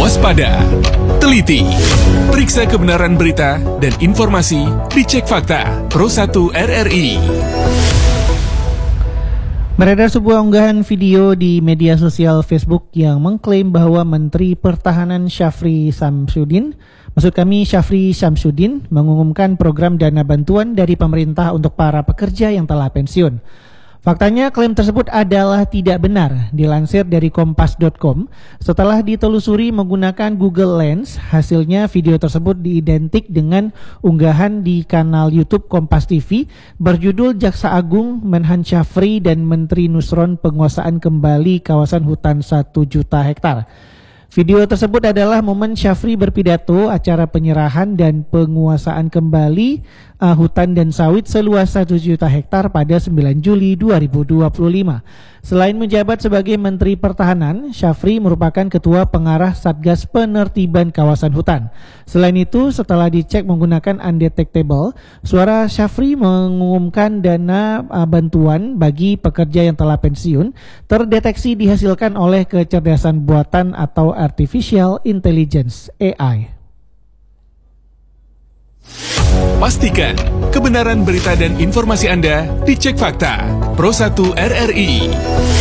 Waspada, teliti, periksa kebenaran berita dan informasi, dicek fakta. Pro 1 RRI. Beredar sebuah unggahan video di media sosial Facebook yang mengklaim bahwa Menteri Pertahanan Syafri Syamsuddin mengumumkan program dana bantuan dari pemerintah untuk para pekerja yang telah pensiun. Faktanya, klaim tersebut adalah tidak benar. Dilansir dari kompas.com, setelah ditelusuri menggunakan Google Lens, hasilnya video tersebut diidentik dengan unggahan di kanal YouTube Kompas TV berjudul Jaksa Agung Menhan Syafri dan Menteri Nusron penguasaan kembali kawasan hutan 1 juta hektar. Video tersebut adalah momen Syafri berpidato acara penyerahan dan penguasaan kembali hutan dan sawit seluas 1 juta hektar pada 9 Juli 2025. Selain menjabat sebagai Menteri Pertahanan, Syafri merupakan Ketua Pengarah Satgas Penertiban Kawasan Hutan. Selain itu, setelah dicek menggunakan undetectable, suara Syafri mengumumkan dana bantuan bagi pekerja yang telah pensiun terdeteksi dihasilkan oleh kecerdasan buatan atau Artificial Intelligence (AI). Pastikan kebenaran berita dan informasi Anda dicek fakta. Pro 1 RRI.